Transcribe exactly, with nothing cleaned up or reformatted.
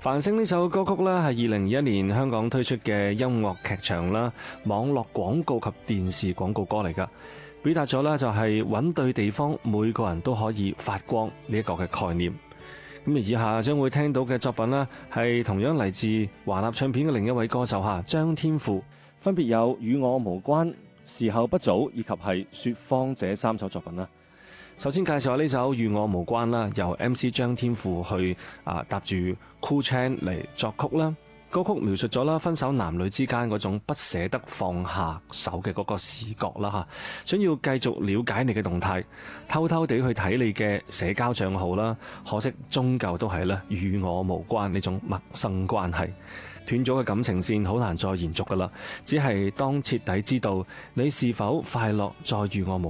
繁星呢首歌曲呢，係二零二一年香港推出嘅音樂劇場啦、網絡廣告及電視廣告歌嚟噶，表達咗呢就係揾對地方，每個人都可以發光呢一個嘅概念。咁而以下將會聽到嘅作品呢，係同樣嚟自華納唱片嘅另一位歌手吓張天賦，分別有《與我無關》、《時候不早》以及係《說謊》這三首作品啦。首先介紹下呢首《與我無關》啦，由 M C 張天賦去啊搭住 Cool Chan 嚟作曲啦。歌曲描述咗啦分手男女之間嗰種不捨得放下手嘅嗰個視覺啦嚇，想要繼續了解你嘅動態，偷偷地去睇你嘅社交帳號啦。可惜終究都係咧與我無關呢種陌生關係，斷咗嘅感情線好難再延續噶啦。只係當徹底知道你是否快樂，再與我無